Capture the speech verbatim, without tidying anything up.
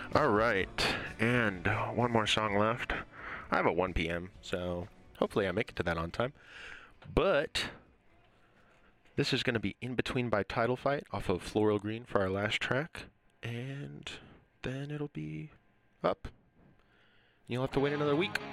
Alright, and one more song left. I have a one p m, so hopefully I make it to that on time. But this is going to be In Between by Title Fight off of Floral Green for our last track. And then it'll be up. You'll have to wait another week.